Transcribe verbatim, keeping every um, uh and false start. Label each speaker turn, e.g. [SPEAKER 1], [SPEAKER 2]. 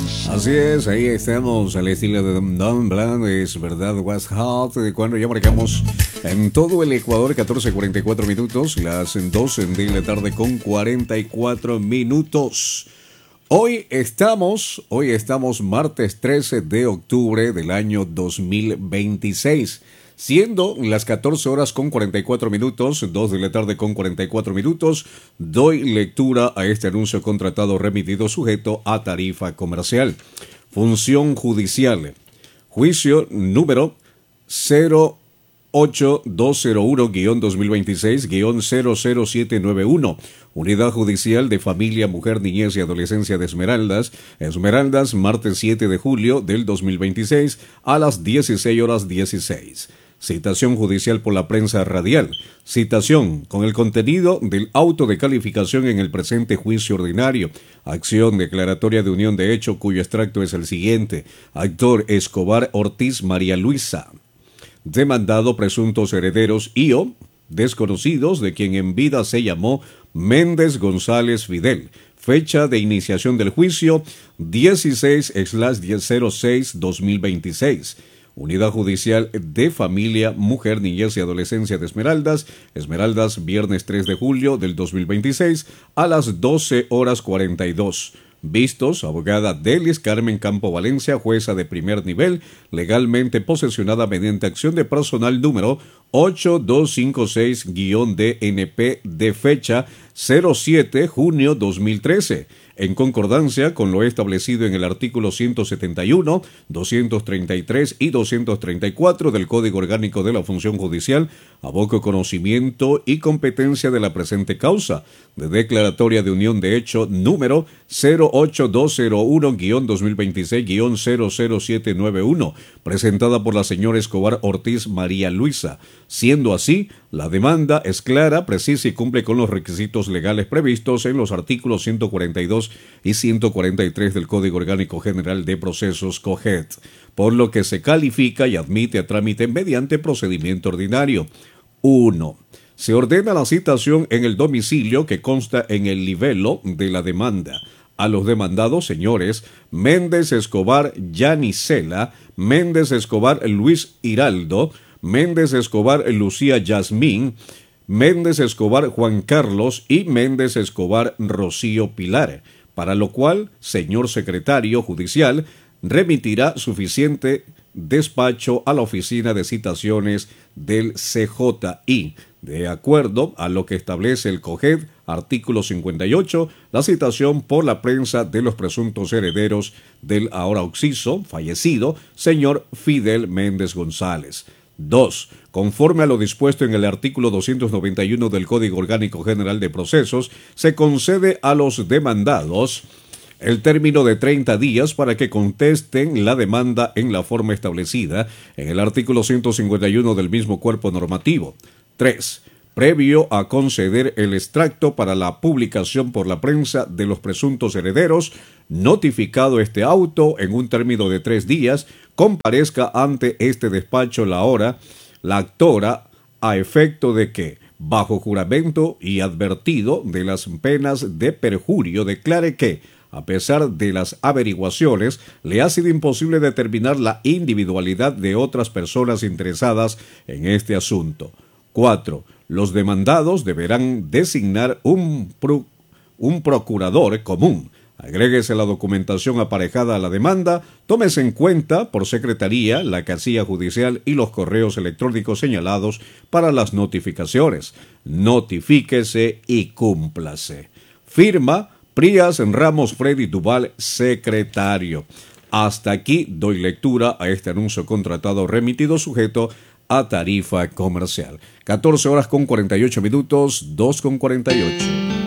[SPEAKER 1] Así es, ahí estamos al estilo de Don Blanc, es verdad, was hot, cuando ya marcamos en todo el Ecuador catorce cuarenta y cuatro minutos, las doce de la tarde con cuarenta y cuatro minutos. Hoy estamos, hoy estamos martes trece de octubre del año dos mil veintiséis. Siendo las catorce horas con cuarenta y cuatro minutos, dos de la tarde con cuarenta y cuatro minutos, doy lectura a este anuncio contratado remitido sujeto a tarifa comercial. Función judicial. Juicio número cero ocho dos cero uno guión dos mil veintiséis guión cero cero siete nueve uno. Unidad Judicial de Familia, Mujer, Niñez y Adolescencia de Esmeraldas. Esmeraldas, martes siete de julio del dos mil veintiséis a las dieciséis horas dieciséis. Citación judicial por la prensa radial. Citación con el contenido del auto de calificación en el presente juicio ordinario. Acción declaratoria de unión de hecho cuyo extracto es el siguiente. Actor Escobar Ortiz María Luisa. Demandado presuntos herederos y o desconocidos de quien en vida se llamó Méndez González Fidel. Fecha de iniciación del juicio dieciséis cero seis dos mil veintiséis. Unidad Judicial de Familia, Mujer, Niñez y Adolescencia de Esmeraldas. Esmeraldas, viernes tres de julio del dos mil veintiséis a las doce horas cuarenta y dos. Vistos, abogada Delis Carmen Campo Valencia, jueza de primer nivel, legalmente posesionada mediante acción de personal número ocho dos cinco seis D N P de fecha cero siete junio dos mil trece, en concordancia con lo establecido en el artículo ciento setenta y uno, doscientos treinta y tres y doscientos treinta y cuatro del Código Orgánico de la Función Judicial, aboco conocimiento y competencia de la presente causa, de declaratoria de unión de hecho número cero ocho dos cero uno guión dos mil veintiséis guión cero cero siete nueve uno, presentada por la señora Escobar Ortiz María Luisa. Siendo así, la demanda es clara, precisa y cumple con los requisitos legales previstos en los artículos ciento cuarenta y dos y ciento cuarenta y tres del Código Orgánico General de Procesos COGED, por lo que se califica y admite a trámite mediante procedimiento ordinario. uno. Se ordena la citación en el domicilio que consta en el libelo de la demanda. A los demandados señores Méndez Escobar Yanisela, Méndez Escobar Luis Hiraldo, Méndez Escobar Lucía Yasmín, Méndez Escobar Juan Carlos y Méndez Escobar Rocío Pilar, para lo cual, señor secretario judicial, remitirá suficiente despacho a la oficina de citaciones del C J I. De acuerdo a lo que establece el COGED, artículo cincuenta y ocho, la citación por la prensa de los presuntos herederos del ahora occiso, fallecido, señor Fidel Méndez González. dos. Conforme a lo dispuesto en el artículo doscientos noventa y uno del Código Orgánico General de Procesos, se concede a los demandados el término de treinta días para que contesten la demanda en la forma establecida en el artículo ciento cincuenta y uno del mismo cuerpo normativo. tres. Previo a conceder el extracto para la publicación por la prensa de los presuntos herederos, notificado este auto en un término de tres días, comparezca ante este despacho la hora, la actora, a efecto de que, bajo juramento y advertido de las penas de perjurio, declare que, a pesar de las averiguaciones, le ha sido imposible determinar la individualidad de otras personas interesadas en este asunto. cuatro. Los demandados deberán designar un, pro, un procurador común. Agréguese la documentación aparejada a la demanda, tómese en cuenta por secretaría la casilla judicial y los correos electrónicos señalados para las notificaciones. Notifíquese y cúmplase. Firma Prías Ramos Freddy Duval, secretario. Hasta aquí doy lectura a este anuncio contratado remitido sujeto a tarifa comercial. catorce horas con cuarenta y ocho minutos, dos con cuarenta y ocho.